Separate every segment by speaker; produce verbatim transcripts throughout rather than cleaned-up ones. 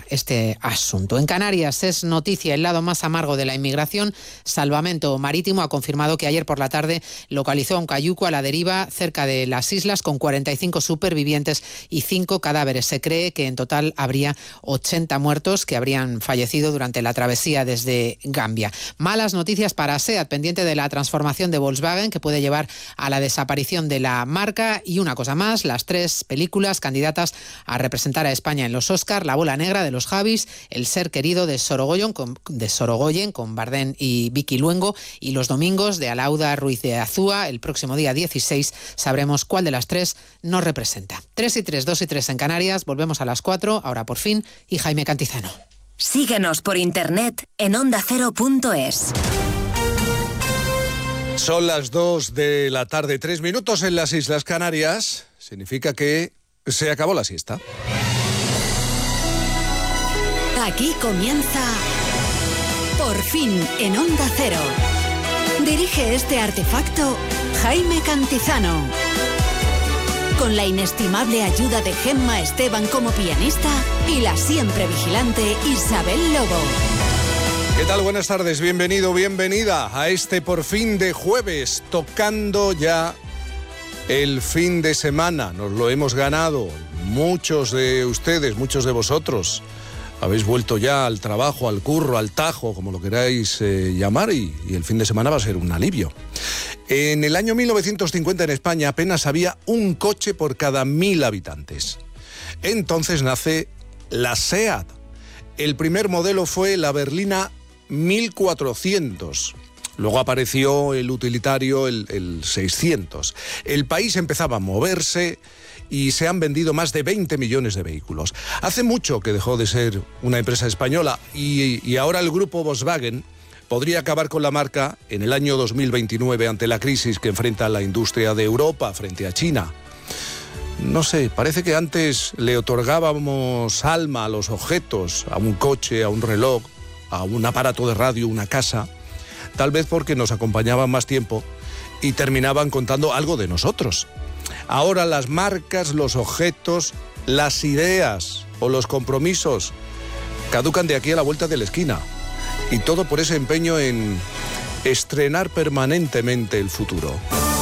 Speaker 1: esta, este asunto. En Canarias es noticia el lado más amargo de la inmigración. Salvamento Marítimo ha confirmado que ayer por la tarde localizó a un cayuco a la deriva cerca de las islas con cuarenta y cinco supervivientes y cinco cadáveres. Se cree que en total habría ochenta muertos que habrían fallecido durante la travesía desde Gambia. Malas noticias para SEAT, pendiente de la transformación de Volkswagen que puede llevar a la desaparición de la marca. Y una cosa más, las tres películas candidatas a representar a España en los Oscar: La bola negra de los Javis, El ser querido de Sorogoyen con, de Sorogoyen, con Bardem y Vicky Luengo, y Los domingos de Alauda Ruiz de Azúa. El próximo día dieciséis sabremos cuál de las tres nos representa. tres y tres, dos y tres en Canarias, volvemos a las cuatro, ahora por fin, y Jaime Cantizano.
Speaker 2: Síguenos por internet en onda cero punto es.
Speaker 3: Son las dos de la tarde, tres minutos en las Islas Canarias. Significa que se acabó la siesta.
Speaker 2: Aquí comienza Por fin en Onda Cero. Dirige este artefacto Jaime Cantizano. Con la inestimable ayuda de Gemma Esteban como pianista y la siempre vigilante Isabel Lobo.
Speaker 3: ¿Qué tal? Buenas tardes, bienvenido, bienvenida a este Por fin de jueves, tocando ya el fin de semana. Nos lo hemos ganado, muchos de ustedes, muchos de vosotros. Habéis vuelto ya al trabajo, al curro, al tajo, como lo queráis eh, llamar, y, y el fin de semana va a ser un alivio. En el año mil novecientos cincuenta en España apenas había un coche por cada mil habitantes. Entonces nace la SEAT. El primer modelo fue la berlina mil cuatrocientos. Luego apareció el utilitario, el, el seiscientos. El país empezaba a moverse y se han vendido más de veinte millones de vehículos. Hace mucho que dejó de ser una empresa española y, y ahora el grupo Volkswagen podría acabar con la marca en el año dos mil veintinueve ante la crisis que enfrenta la industria de Europa frente a China. No sé, parece que antes le otorgábamos alma a los objetos, a un coche, a un reloj, a un aparato de radio, una casa, tal vez porque nos acompañaban más tiempo y terminaban contando algo de nosotros. Ahora las marcas, los objetos, las ideas o los compromisos caducan de aquí a la vuelta de la esquina. Y todo por ese empeño en estrenar permanentemente el futuro.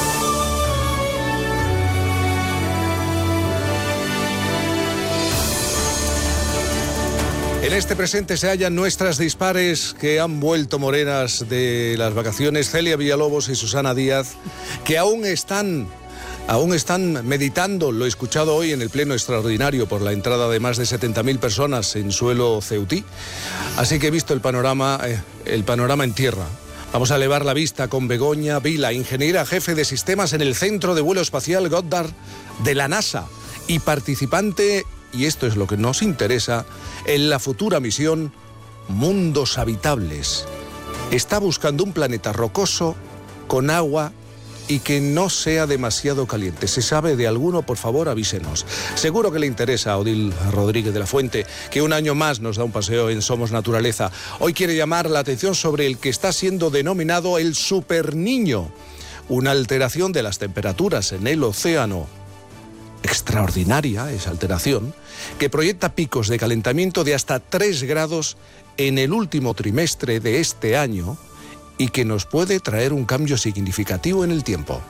Speaker 3: En este presente se hallan nuestras dispares que han vuelto morenas de las vacaciones, Celia Villalobos y Susana Díaz, que aún están... Aún están meditando lo escuchado hoy en el pleno extraordinario por la entrada de más de setenta mil personas en suelo ceutí. Así que he visto el panorama, eh, el panorama en tierra. Vamos a elevar la vista con Begoña Vila, ingeniera jefe de sistemas en el Centro de Vuelo Espacial Goddard de la NASA y participante, y esto es lo que nos interesa, en la futura misión Mundos Habitables. Está buscando un planeta rocoso con agua y que no sea demasiado caliente. ¿Se sabe de alguno? Por favor, avísenos. Seguro que le interesa a Odil Rodríguez de la Fuente, que un año más nos da un paseo en Somos Naturaleza. Hoy quiere llamar la atención sobre el que está siendo denominado el superniño, una alteración de las temperaturas en el océano. Extraordinaria esa alteración, que proyecta picos de calentamiento de hasta tres grados en el último trimestre de este año, y que nos puede traer un cambio significativo en el tiempo.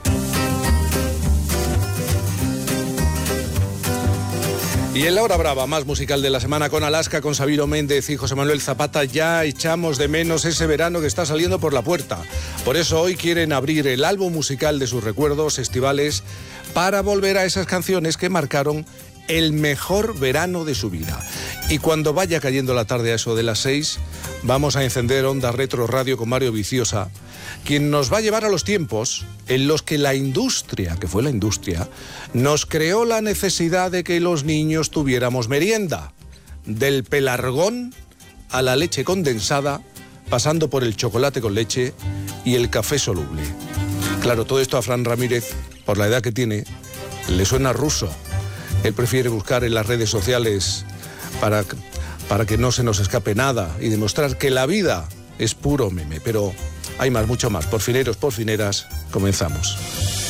Speaker 3: Y en la hora brava, más musical de la semana con Alaska, con Sabino Méndez y José Manuel Zapata, ya echamos de menos ese verano que está saliendo por la puerta. Por eso hoy quieren abrir el álbum musical de sus recuerdos estivales para volver a esas canciones que marcaron el mejor verano de su vida. Y cuando vaya cayendo la tarde a eso de las seis, vamos a encender Onda Retro Radio con Mario Viciosa, quien nos va a llevar a los tiempos en los que la industria, que fue la industria, nos creó la necesidad de que los niños tuviéramos merienda, del pelargón a la leche condensada, pasando por el chocolate con leche y el café soluble. Claro, todo esto a Fran Ramírez, por la edad que tiene, le suena ruso. Él prefiere buscar en las redes sociales para, para que no se nos escape nada y demostrar que la vida es puro meme. Pero hay más, mucho más. Porfineros, porfineras, comenzamos.